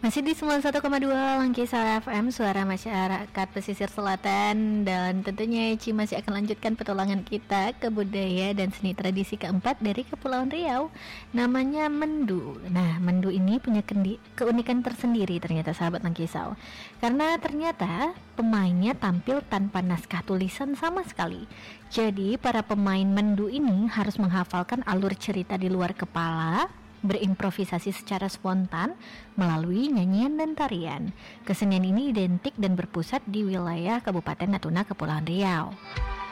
Masih di 91,2 Langkisa FM, suara masyarakat pesisir selatan. Dan tentunya Eci masih akan lanjutkan petualangan kita ke budaya dan seni tradisi keempat dari Kepulauan Riau. Namanya Mendu. Nah, Mendu ini punya keunikan tersendiri ternyata sahabat Langkisau, karena ternyata pemainnya tampil tanpa naskah tulisan sama sekali. Jadi para pemain Mendu ini harus menghafalkan alur cerita di luar kepala, berimprovisasi secara spontan melalui nyanyian dan tarian. Kesenian ini identik dan berpusat di wilayah Kabupaten Natuna, Kepulauan Riau.